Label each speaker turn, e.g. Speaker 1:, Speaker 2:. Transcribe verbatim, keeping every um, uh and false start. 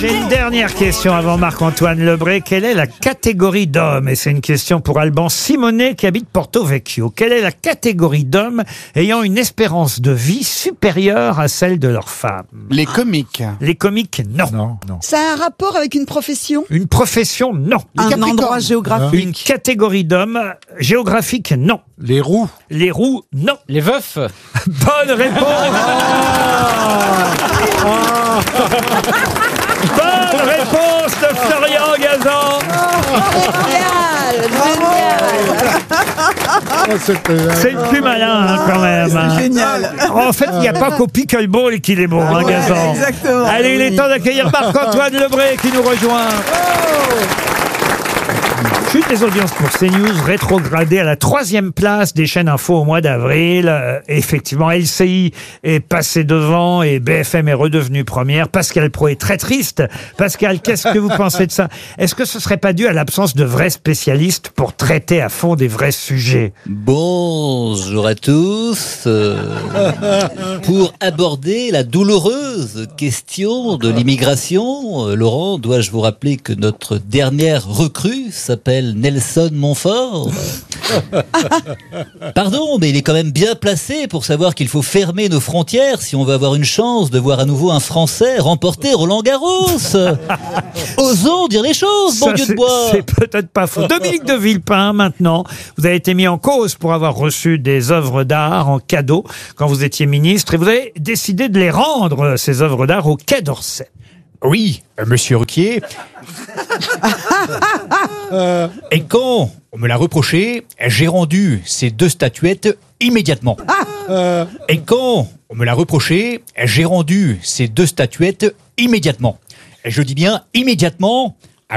Speaker 1: J'ai une dernière question avant Marc-Antoine Lebré. Quelle est la catégorie d'hommes? Et c'est une question pour Alban Simonet qui habite Porto Vecchio. Quelle est la catégorie d'hommes ayant une espérance de vie supérieure à celle de leur femme?
Speaker 2: Les comiques.
Speaker 1: Les comiques, non.
Speaker 3: Non, non.
Speaker 4: Ça a un rapport avec une profession?
Speaker 1: Une profession, non.
Speaker 4: Un
Speaker 2: Capricornes.
Speaker 4: endroit géographique?
Speaker 1: Une catégorie d'hommes géographique, non.
Speaker 3: Les roues.
Speaker 1: Les roues, non.
Speaker 5: Les veufs.
Speaker 1: Bonne réponse. Bonne réponse de Florian Gazan.
Speaker 4: Génial, génial.
Speaker 1: C'est le plus malin, hein, quand même. hein.
Speaker 4: Génial.
Speaker 1: En fait, il n'y a pas qu'au pickleball qu'il est bon, hein, Gazan.
Speaker 4: Exactement.
Speaker 1: Allez, il est temps d'accueillir Marc-Antoine Lebré qui nous rejoint. Chute des audiences pour CNews, rétrogradée à la troisième place des chaînes info au mois d'avril. Euh, effectivement, L C I est passé devant et B F M est redevenu première. Pascal Praud est très triste. Pascal, qu'est-ce que vous pensez de ça? Est-ce que ce serait pas dû à l'absence de vrais spécialistes pour traiter à fond des vrais sujets?
Speaker 6: Bonjour à tous. Euh, pour aborder la douloureuse question de l'immigration, euh, Laurent, dois-je vous rappeler que notre dernière recrue s'appelle Nelson Montfort? Pardon, mais il est quand même bien placé pour savoir qu'il faut fermer nos frontières si on veut avoir une chance de voir à nouveau un Français remporter Roland-Garros. Osons dire les choses, bon
Speaker 1: Ça,
Speaker 6: Dieu de
Speaker 1: c'est-
Speaker 6: bois.
Speaker 1: C'est peut-être pas faux. Dominique de Villepin, maintenant, vous avez été mis en cause pour avoir reçu des œuvres d'art en cadeau quand vous étiez ministre et vous avez décidé de les rendre, ces œuvres d'art, au Quai d'Orsay.
Speaker 5: Oui, euh, monsieur Ruquier. Et quand on me l'a reproché, j'ai rendu ces deux statuettes immédiatement. Et quand on me l'a reproché, j'ai rendu ces deux statuettes immédiatement. Et je dis bien immédiatement,